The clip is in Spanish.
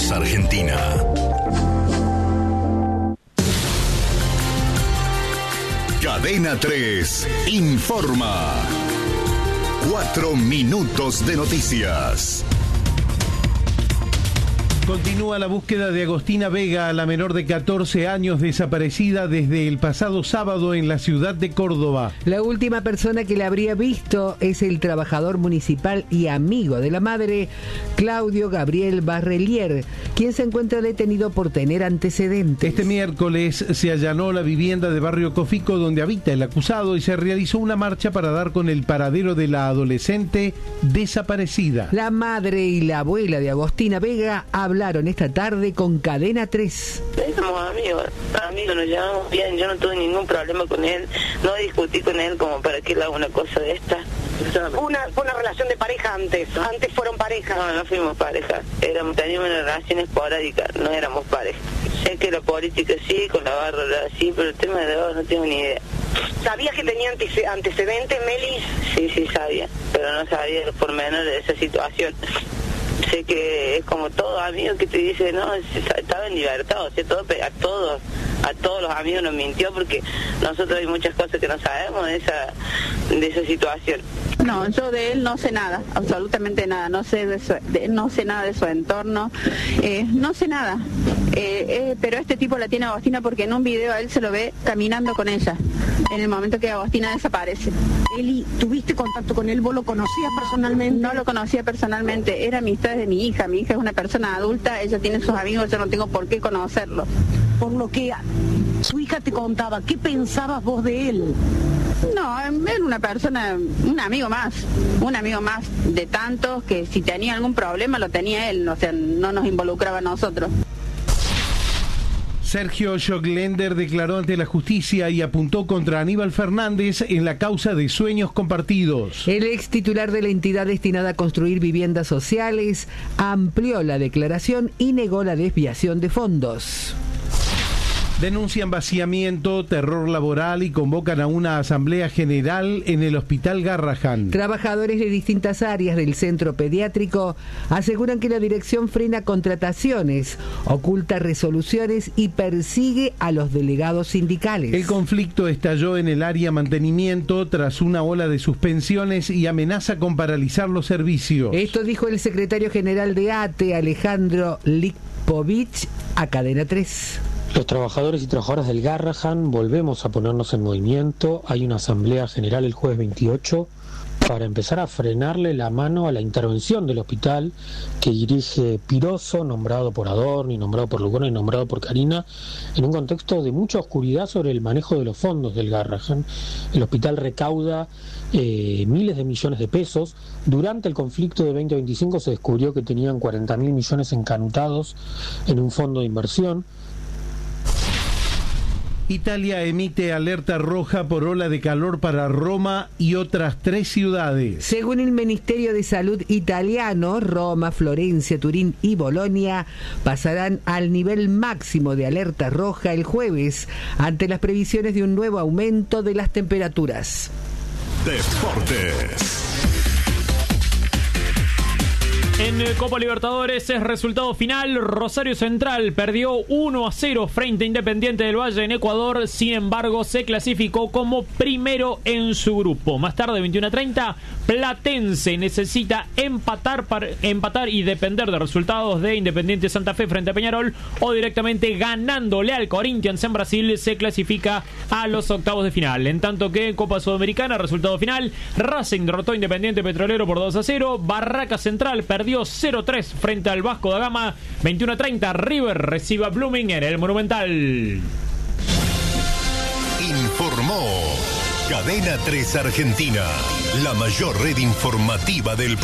Somos Argentina. Cadena 3 informa. 4 minutos de noticias. Continúa la búsqueda de Agostina Vega, la menor de 14 años desaparecida desde el pasado sábado en la ciudad de Córdoba. La última persona que la habría visto es el trabajador municipal y amigo de la madre, Claudio Gabriel Barrelier, quien se encuentra detenido por tener antecedentes. Este miércoles se allanó la vivienda de Barrio Cofico donde habita el acusado y se realizó una marcha para dar con el paradero de la adolescente desaparecida. La madre y la abuela de Agostina Vega hablaron esta tarde con Cadena 3. Somos amigos, nos llevamos bien, yo no tuve ningún problema con él, no discutí con él como para que él haga una cosa de esta. Fue una relación de pareja antes fueron pareja. No fuimos pareja, teníamos una relación esporádica, no éramos pareja. Sé que la política sí, con la barra sí, pero el tema de vos no tengo ni idea. ¿Sabías que tenía antecedentes, Melis? Sí, sabía, pero no sabía los pormenores de esa situación. Sé que es como todo amigo que te dice, no, estaba en libertad, o sea, a todos los amigos nos mintió porque nosotros hay muchas cosas que no sabemos de esa situación. No, yo de él no sé nada, absolutamente nada, no sé nada de su entorno, no sé nada, pero este tipo la tiene Agostina porque en un video a él se lo ve caminando con ella, en el momento que Agostina desaparece. Eli, ¿tuviste contacto con él? ¿Vos lo conocías personalmente? No lo conocía personalmente, era amistad de mi hija es una persona adulta, ella tiene sus amigos, yo no tengo por qué conocerlo. Por lo que su hija te contaba, ¿qué pensabas vos de él? No, era una persona, un amigo más de tantos que si tenía algún problema lo tenía él, o sea, no nos involucraba a nosotros. Sergio Schoglender declaró ante la justicia y apuntó contra Aníbal Fernández en la causa de Sueños Compartidos. El ex titular de la entidad destinada a construir viviendas sociales amplió la declaración y negó la desviación de fondos. Denuncian vaciamiento, terror laboral y convocan a una asamblea general en el Hospital Garrahan. Trabajadores de distintas áreas del centro pediátrico aseguran que la dirección frena contrataciones, oculta resoluciones y persigue a los delegados sindicales. El conflicto estalló en el área mantenimiento tras una ola de suspensiones y amenaza con paralizar los servicios. Esto dijo el secretario general de ATE, Alejandro Lipovich, a Cadena 3. Los trabajadores y trabajadoras del Garrahan volvemos a ponernos en movimiento. Hay una asamblea general el jueves 28 para empezar a frenarle la mano a la intervención del hospital que dirige Piroso, nombrado por Adorni, nombrado por Lugano y nombrado por Carina, en un contexto de mucha oscuridad sobre el manejo de los fondos del Garrahan. El hospital recauda miles de millones de pesos. Durante el conflicto de 2025 se descubrió que tenían 40.000 millones encanutados en un fondo de inversión. Italia emite alerta roja por ola de calor para Roma y otras 3 ciudades. Según el Ministerio de Salud italiano, Roma, Florencia, Turín y Bolonia pasarán al nivel máximo de alerta roja el jueves ante las previsiones de un nuevo aumento de las temperaturas. Deportes. En Copa Libertadores es resultado final. Rosario Central perdió 1-0 frente a Independiente del Valle en Ecuador. Sin embargo, se clasificó como primero en su grupo. Más tarde, 21:30, Platense necesita empatar y depender de resultados de Independiente Santa Fe frente a Peñarol, o directamente ganándole al Corinthians en Brasil se clasifica a los octavos de final. En tanto que en Copa Sudamericana, resultado final, Racing derrotó a Independiente Petrolero por 2-0. Barraca Central perdió 0-3 frente al Vasco da Gama. 21:30, River recibe a Blooming en el Monumental. Informó Cadena 3 Argentina, la mayor red informativa del país.